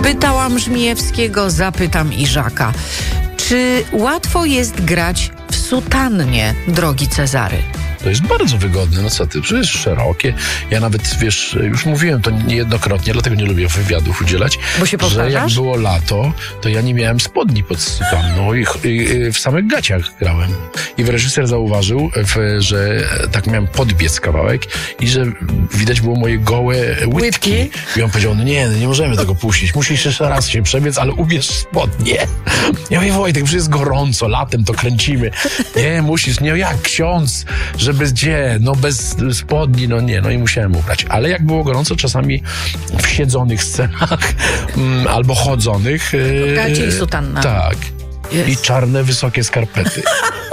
Pytałam Żmijewskiego, zapytam Iżaka. Czy łatwo jest grać w sutannie, drogi Cezary? To jest bardzo wygodne, no co ty, przecież szerokie. Ja nawet, wiesz, już mówiłem to niejednokrotnie, dlatego nie lubię wywiadów udzielać, Bo się powtarzasz? że jak było lato, to ja nie miałem spodni pod sutanną i w samych gaciach grałem. I reżyser zauważył, że tak miałem podbiec kawałek i że widać było moje gołe łydki. I on powiedział, no nie możemy tego puścić, musisz jeszcze raz się przebiec, ale ubierz spodnie. Ja mówię, Wojtek, przecież jest gorąco, latem to kręcimy. Nie, musisz, nie jak ksiądz, że bez spodni, no i musiałem ubrać. Ale jak było gorąco, czasami w siedzonych scenach albo chodzonych. Gacie i sutanna. Tak. Yes. I czarne, wysokie skarpety.